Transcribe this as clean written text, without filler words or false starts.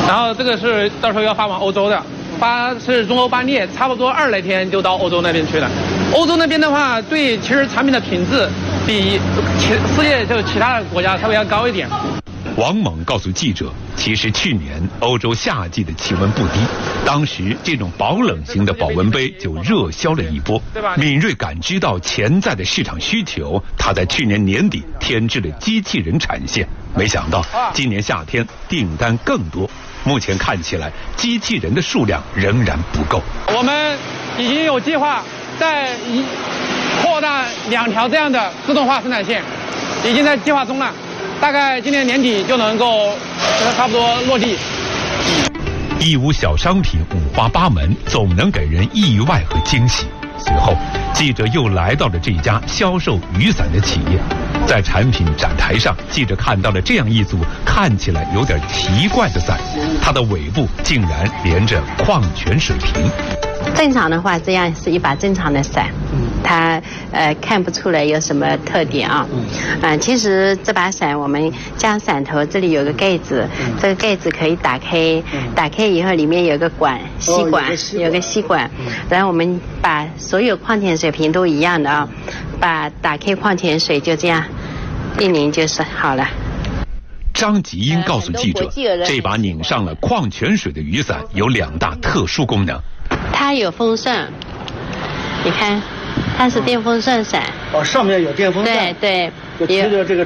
然后这个是到时候要发往欧洲的，是中欧班列，差不多2来天就到欧洲那边去了。欧洲那边的话，对其实产品的品质比世界其他的国家稍微要高一点。 王猛告诉记者，其实去年欧洲夏季的气温不低，当时这种保冷型的保温杯就热销了一波。敏锐感知到潜在的市场需求，他在去年年底添置了机器人产线，没想到今年夏天订单更多。目前看起来，机器人的数量仍然不够。 我们已经有计划在扩大2条这样的自动化生产线，已经在计划中了。大概今年年底就能够差不多落地。 义乌小商品五花八门，总能给人意外和惊喜。随后，记者又来到了这家销售雨伞的企业，在产品展台上，记者看到了这样一组看起来有点奇怪的伞，它的尾部竟然连着矿泉水瓶。 正常的话，这样是一把正常的伞，它看不出来有什么特点啊。其实这把伞我们将伞头这里有个盖子，这个盖子可以打开，打开以后里面有个有个吸管，然后我们把所有矿泉水瓶都一样的啊，把打开矿泉水就这样一拧就是好了。 张吉英告诉记者，这把拧上了矿泉水的雨伞有2大特殊功能。 它有风扇，你看，它是电风扇伞。 上面有电风扇。 对， 就贴着这个